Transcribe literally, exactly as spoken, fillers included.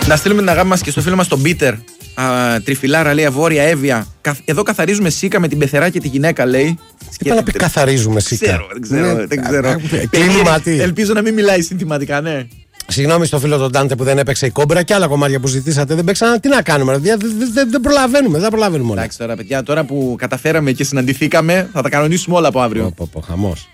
Να στείλουμε την αγάπη μας και στο φίλο μας τον Πίτερ. Τριφυλάρα, λέει, Βόρεια Εύβοια. Εδώ καθαρίζουμε σίκα με την πεθερά και τη γυναίκα, λέει. Τι πάει να πει καθαρίζουμε σίκα? Ξέρω, δεν ξέρω. Ναι, δεν ξέρω. κλίμα, τι. Ελπίζω να μην μιλάει συνθηματικά, ναι. Συγγνώμη στο φίλο τον Ντάντε που δεν έπαιξε η Κόμπρα και άλλα κομμάτια που ζητήσατε δεν παίξαν. Τι να κάνουμε, δεν δε, δε προλαβαίνουμε, δεν προλαβαίνουμε όλα. Εντάξει τώρα, παιδιά, τώρα που καταφέραμε και συναντηθήκαμε, θα τα κανονίσουμε όλα από αύριο. Χαμός.